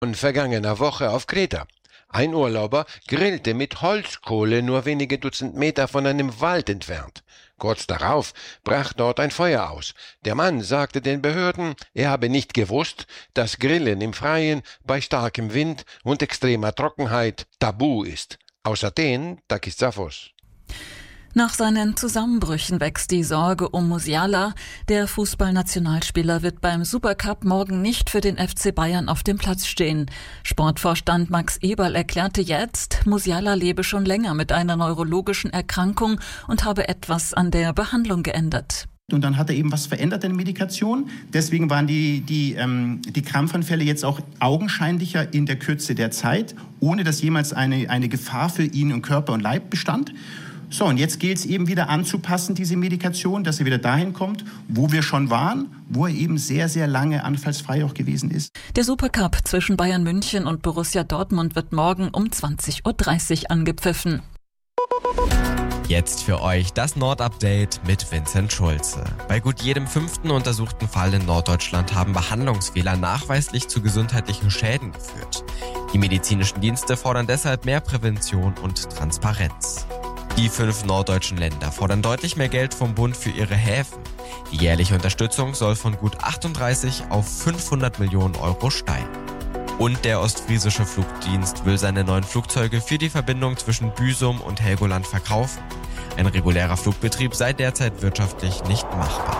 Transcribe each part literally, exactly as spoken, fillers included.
In vergangener Woche auf Kreta. Ein Urlauber grillte mit Holzkohle nur wenige Dutzend Meter von einem Wald entfernt. Kurz darauf brach dort ein Feuer aus. Der Mann sagte den Behörden, er habe nicht gewusst, dass Grillen im Freien bei starkem Wind und extremer Trockenheit tabu ist. Aus Athen, Takis Zaphos. Nach seinen Zusammenbrüchen wächst die Sorge um Musiala. Der Fußballnationalspieler wird beim Supercup morgen nicht für den F C Bayern auf dem Platz stehen. Sportvorstand Max Eberl erklärte jetzt, Musiala lebe schon länger mit einer neurologischen Erkrankung und habe etwas an der Behandlung geändert. Und dann hat er eben was verändert in der Medikation. Deswegen waren die, die, ähm, die Krampfanfälle jetzt auch augenscheinlicher in der Kürze der Zeit, ohne dass jemals eine, eine Gefahr für ihn und Körper und Leib bestand. So, und jetzt gilt es eben wieder anzupassen, diese Medikation, dass sie wieder dahin kommt, wo wir schon waren, wo er eben sehr, sehr lange anfallsfrei auch gewesen ist. Der Supercup zwischen Bayern München und Borussia Dortmund wird morgen um zwanzig Uhr dreißig angepfiffen. Jetzt für euch das Nord-Update mit Vincent Schulze. Bei gut jedem fünften untersuchten Fall in Norddeutschland haben Behandlungsfehler nachweislich zu gesundheitlichen Schäden geführt. Die medizinischen Dienste fordern deshalb mehr Prävention und Transparenz. Die fünf norddeutschen Länder fordern deutlich mehr Geld vom Bund für ihre Häfen. Die jährliche Unterstützung soll von gut achtunddreißig auf fünfhundert Millionen Euro steigen. Und der ostfriesische Flugdienst will seine neuen Flugzeuge für die Verbindung zwischen Büsum und Helgoland verkaufen. Ein regulärer Flugbetrieb sei derzeit wirtschaftlich nicht machbar.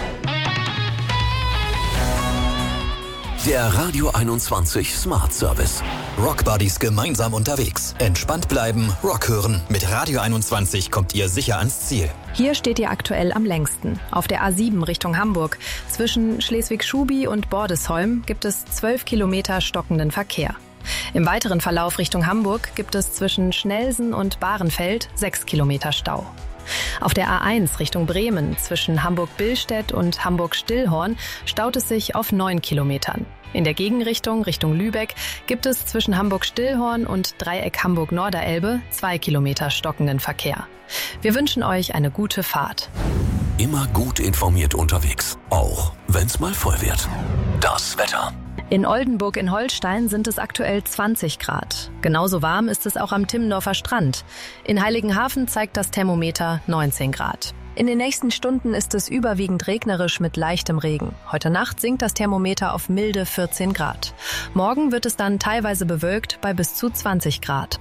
Der Radio einundzwanzig Smart Service. Rock Buddies gemeinsam unterwegs. Entspannt bleiben, Rock hören. Mit Radio einundzwanzig kommt ihr sicher ans Ziel. Hier steht ihr aktuell am längsten. Auf der A sieben Richtung Hamburg. Zwischen Schleswig-Schubi und Bordesholm gibt es zwölf Kilometer stockenden Verkehr. Im weiteren Verlauf Richtung Hamburg gibt es zwischen Schnelsen und Bahrenfeld sechs Kilometer Stau. Auf der A eins Richtung Bremen zwischen Hamburg-Billstedt und Hamburg-Stillhorn staut es sich auf neun Kilometern. In der Gegenrichtung Richtung Lübeck gibt es zwischen Hamburg-Stillhorn und Dreieck Hamburg-Norderelbe zwei Kilometer stockenden Verkehr. Wir wünschen euch eine gute Fahrt. Immer gut informiert unterwegs, auch wenn's mal voll wird. Das Wetter. In Oldenburg in Holstein sind es aktuell zwanzig Grad. Genauso warm ist es auch am Timmendorfer Strand. In Heiligenhafen zeigt das Thermometer neunzehn Grad. In den nächsten Stunden ist es überwiegend regnerisch mit leichtem Regen. Heute Nacht sinkt das Thermometer auf milde vierzehn Grad. Morgen wird es dann teilweise bewölkt bei bis zu zwanzig Grad.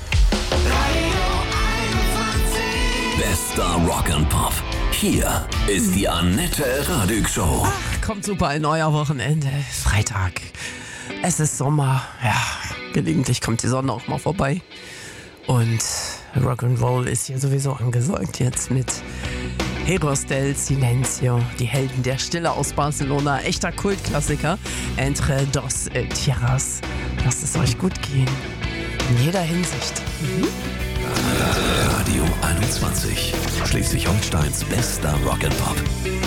Bester Rock and Pop. Hier ist die Annette Radig Show. Ach, kommt super ein neuer Wochenende. Freitag. Es ist Sommer. Ja, gelegentlich kommt die Sonne auch mal vorbei. Und Rock'n'Roll ist hier sowieso angesagt jetzt mit Héroes del Silencio, die Helden der Stille aus Barcelona. Echter Kultklassiker. Entre dos tierras. Lasst es euch gut gehen. In jeder Hinsicht. Mhm. Radio einundzwanzig. Schleswig-Holsteins bester Rock'n'Pop.